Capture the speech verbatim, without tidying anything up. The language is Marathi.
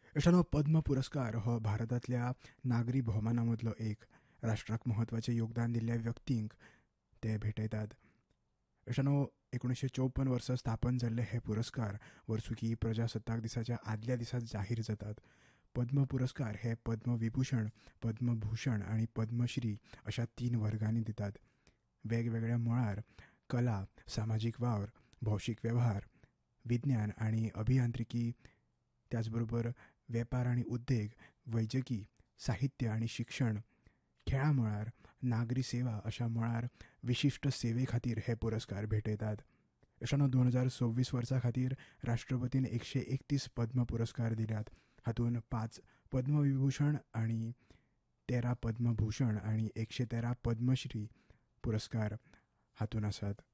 अशानो पद्म पुरस्कार हो भारतांतल्या नागरी भोवमानांमदलो एक. राष्ट्राक म्हत्वाचें योगदान दिल्ल्या व्यक्तींक ते भेटयतात. अशानो एकुणशे चौपन्न वर्सा स्थापन जाल्ले हे पुरस्कार वर्सुकी प्रजासत्ताक दिसाच्या आदल्या दिसा जाहीर जातात. पद्म पुरस्कार हे पद्म विभूषण, पद्मभूषण आनी पद्मश्री अशा तीन वर्गांनी दितात. वेगवेगळ्या मळार कला, सामाजीक वावर, भौशीक वेव्हार, विज्ञान आनी अभियांत्रिकी, त्याच बरोबर वेपार आनी उद्देग, वैजकी, साहित्य आनी शिक्षण, खेळां मळार, नागरी सेवा अशा मळार विशिश्ट सेवे खातीर हे पुरस्कार भेटयतात. अशानो दोन हजार सव्वीस वर्सा खातीर राष्ट्रपतीन एकशे एकतीस पद्म पुरस्कार दिल्यात. हातूंत पांच पद्मविभूषण आनी तेरा पद्मभूषण आनी एकशे तेरा पद्मश्री पुरस्कार हातूंत आसात.